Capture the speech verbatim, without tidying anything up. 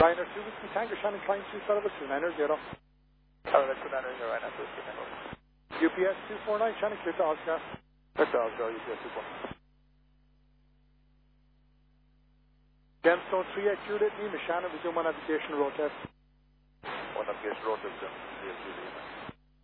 Liner two Whiskey Tango Shannon Klein two Sullivan two nine zero. Sullivan two nine zero, nine Whiskey Tango. U P S two four nine Shannon clear to Oscar. Clear to Oscar, U P S two four nine. Gemstone three eight Juliet Lima Shannon resume on navigation road test. On navigation road test, Juliet Lima.